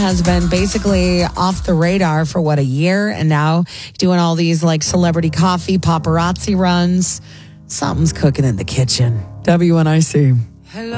has been basically off the radar for a year, and now doing all these like celebrity coffee paparazzi runs. Something's cooking in the kitchen. WNIC.